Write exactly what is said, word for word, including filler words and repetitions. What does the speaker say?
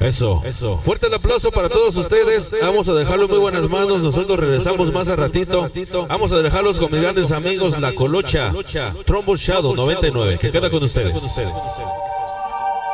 Eso, eso. Fuerte el aplauso para todos ustedes. Vamos a dejarlo en muy buenas manos. Nosotros regresamos más a ratito. Vamos a dejarlos con mis grandes amigos La Colocha, Trombo Shadow noventa y nueve. Que queda con ustedes.